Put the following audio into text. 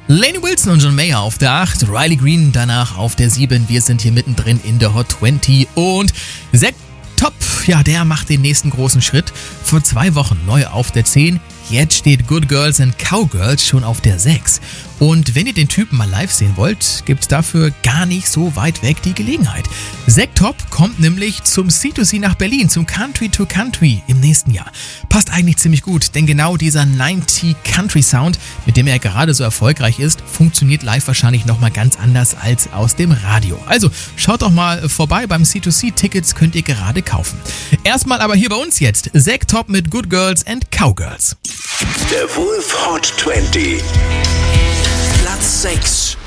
Lainey Wilson und John Mayer auf der 8, Riley Green danach auf der 7. Wir sind hier mittendrin in der Hot 20 und Zack Top, ja, der macht den nächsten großen Schritt. Vor 2 Wochen neu auf der 10. Jetzt steht Good Girls and Cowgirls schon auf der 6. Und wenn ihr den Typen mal live sehen wollt, gibt's dafür gar nicht so weit weg die Gelegenheit. Zack Top kommt nämlich zum C2C nach Berlin, zum Country to Country im nächsten Jahr. Passt eigentlich ziemlich gut, denn genau dieser 90 Country Sound, mit dem er gerade so erfolgreich ist, funktioniert live wahrscheinlich nochmal ganz anders als aus dem Radio. Also schaut doch mal vorbei beim C2C, Tickets könnt ihr gerade kaufen. Erstmal aber hier bei uns jetzt Zack Top mit Good Girls and Cowgirls. Der Wolf Hot 20. Platz 6.